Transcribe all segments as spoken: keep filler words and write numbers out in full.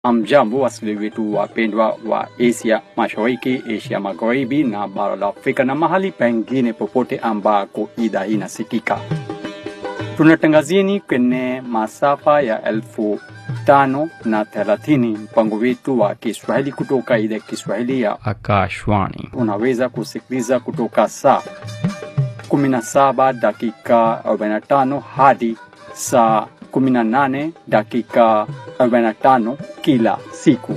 Hamjambo wasikilizaji wetu wapendwa wa Asia Mashariki, Asia Magharibi na bara la Afrika na mahali pengine popote ambako idhaa hii inasikika. Tunatangazieni kwenye masafa ya elfu tano na thelathini mpango wetu wa Kiswahili kutoka idhaa ya Kiswahili ya Akashwani. Unaweza kusikiliza kutoka saa kumi na saba dakika arobaini na tano hadi saa kumi na nane dakika arobaini na tano kila siku.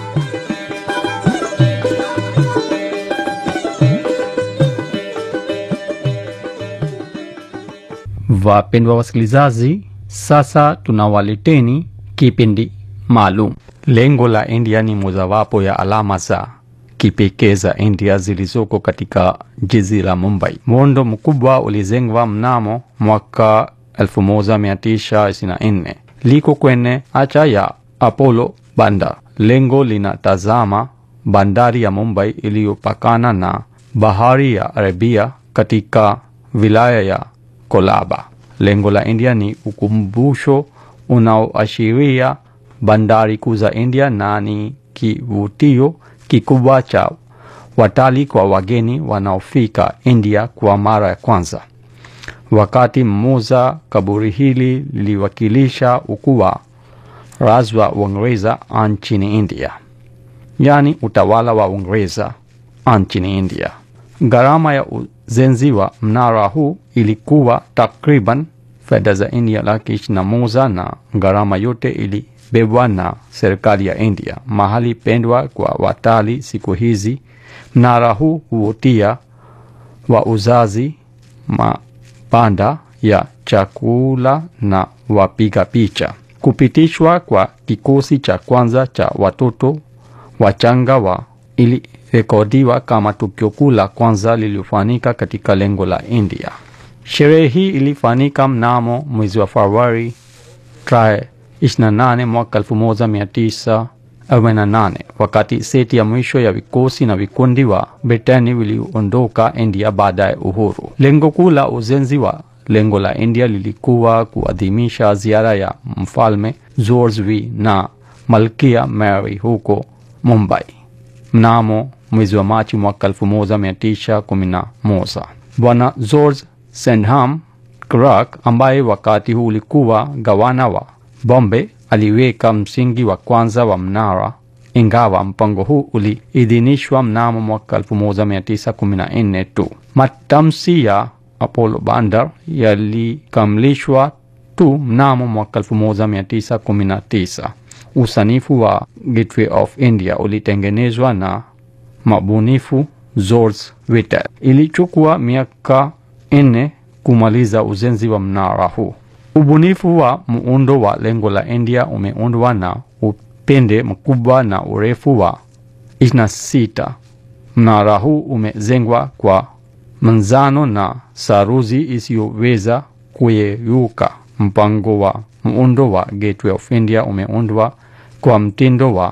Wapendwa wasikilizaji, sasa tunawaleteni kipindi maalum. Lengo la India ni mojawapo ya alama za kipekee za India zilizoko katika jiji la Mumbai. Muundo mkubwa ulijengwa mnamo mwaka elfu moja mia tisa ishirini na nne. Liko kwenye acha ya Apollo Bandar. Lengo linatazama bandari ya Mumbai iliyopakana na bahari ya Arabia katika wilaya ya Kolaba. Lengo la India ni ukumbusho unaoashiria bandari kuu za India na ni kivutio kikubwa cha watalii kwa wageni wanaofika India kwa mara ya kwanza. Wakati mmoja kaburi hili liliwakilisha ukuu wa razi wa Uingereza nchini India, yani utawala wa Uingereza nchini India. Gharama ya ujenzi wa mnara huu ilikuwa takriban fedha za India laki ishirini na moja na gharama yote ilibebwa na serikali ya India. Mahali pendwa kwa watalii siku hizi, mnara huu huvutia wauzaji, mabanda ya chakula na wapiga picha. Kupitishwa kwa kikosi cha kwanza cha watoto wachanga wa ilirekodiwa kama tukio kuu la kwanza lililofanyika katika lengo la India. Sherehe hii ilifanyika mnamo mwezi wa Februari tarehe ishirini na nane mwaka elfu moja mia tisa arobaini na nane, wakati seti ya mwisho ya vikosi na vikundi wa Britani viliondoka India baada ya uhuru. Lengo kuu la ujenzi wa lengo la India lilikuwa kuadhimisha ziara ya mfalme George V na Malkia Mary huko Mumbai mnamo mwezi wa Machi mwaka elfu moja mia tisa kumi na moja. Bwana George Sandham Clark, ambaye wakati huu ulikuwa gavana wa Bombay, aliweka msingi wa kwanza wa mnara, ingawa mpango huu uliidhinishwa mnamo mwaka elfu moja mia tisa kumi na nne tu. Matamshi ya Apollo Bandar yalikamilishwa tu mnamo mwaka elfu moja mia tisa kumi na tisa. Usanifu wa Gateway of India ulitengenezwa na mabunifu George Whitel. Ilichukua miaka nne kumaliza ujenzi wa mnara huu. Ubunifu wa muundo wa lengo la India umeundwa na upinde mkubwa na urefu wa ishirini na sita. Mnara huu umejengwa kwa manzano na saruji isiyoweza kuyeyuka. Mpango wa muundo wa Gateway of India umeundwa kwa mtindo wa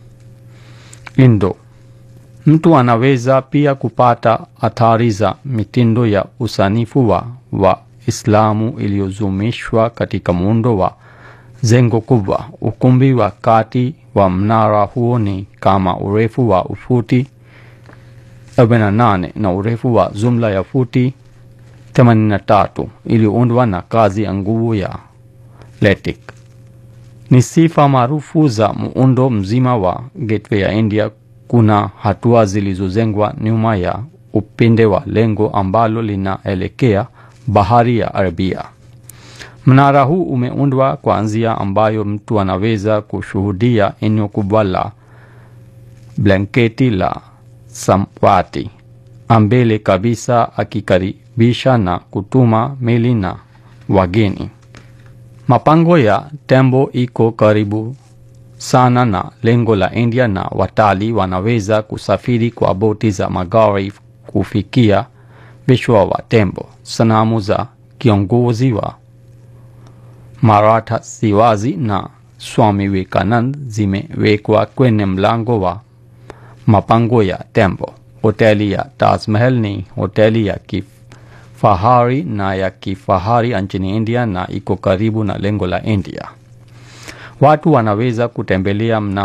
Indo. Mtu anaweza pia kupata athari za mitindo ya usanifu wa Waislamu iliyozumishwa katika muundo wa jengo kubwa. Ukumbi wa kati wa mnara huo ni kama urefu wa ufuti arobaini na nane na urefu wa jumla ya futi themanini na tatu, iliyoundwa na kazi ya nguvu ya LATIK. Ni sifa maarufu za muundo mzima wa Gateway ya India. Kuna hatua zilizojengwa nyuma ya upinde wa lengo ambalo linaelekea bahari ya Arabia. Mnara huu umeundwa kwa njia ambayo mtu anaweza kushuhudia eneo kubwa la blanketi la samawati ambele kabisa, akikaribisha na kutuma meli na wageni. Mapango ya tembo iko karibu sana na lengo la India na watalii wanaweza kusafiri kwa boti za magari kufikia vichwa wa tembo. Sanamu za kiongozi wa Maratha Shivaji na Swami Vivekanand zimewekwa kwenye mlango wa mapango ya tembo. Hoteli ya Taj Mahal ni hoteli ya kifahari na ya kifahari nchini India na iko karibu na lengo la India. Watu wanaweza kutembelea mnara